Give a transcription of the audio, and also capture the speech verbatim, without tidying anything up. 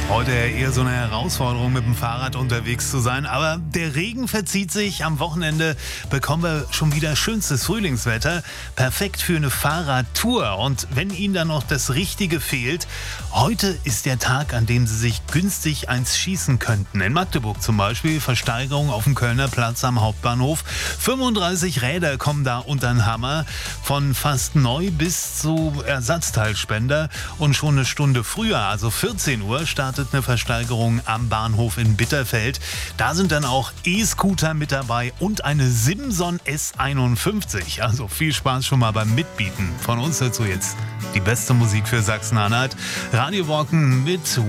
Heute eher so eine Herausforderung, mit dem Fahrrad unterwegs zu sein. Aber der Regen verzieht sich. Am Wochenende bekommen wir schon wieder schönstes Frühlingswetter. Perfekt für eine Fahrradtour. Und wenn Ihnen dann noch das Richtige fehlt, heute ist der Tag, an dem Sie sich günstig eins schießen könnten. In Magdeburg zum Beispiel Versteigerung auf dem Kölner Platz am Hauptbahnhof. fünfunddreißig Räder kommen da unter den Hammer. Von fast neu bis zu Ersatzteilspender. Und schon eine Stunde früher, also vierzehn Uhr, startet eine Versteigerung am Bahnhof in Bitterfeld. Da sind dann auch E-Scooter mit dabei und eine Simson S einundfünfzig. Also viel Spaß schon mal beim Mitbieten. Von uns dazu jetzt die beste Musik für Sachsen-Anhalt. Radio Walken mit